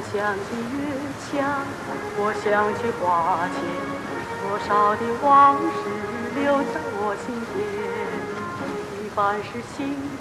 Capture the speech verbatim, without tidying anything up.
想起月墙，我想起花前，多少的往事留在我心间。一半是心